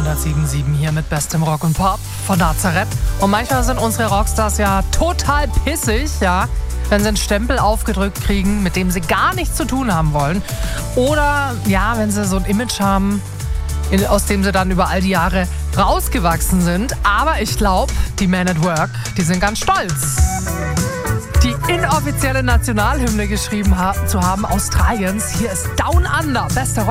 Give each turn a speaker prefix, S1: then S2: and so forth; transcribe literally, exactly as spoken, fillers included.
S1: hundertsieben Komma sieben hier mit bestem Rock und Pop von Nazareth. Und manchmal sind unsere Rockstars ja total pissig, ja, wenn sie einen Stempel aufgedrückt kriegen, mit dem sie gar nichts zu tun haben wollen. Oder ja, wenn sie so ein Image haben, in, aus dem sie dann über all die Jahre rausgewachsen sind. Aber ich glaube, die Men at Work, die sind ganz stolz, die inoffizielle Nationalhymne geschrieben ha- zu haben Australiens. Hier ist Down Under, bester Rock.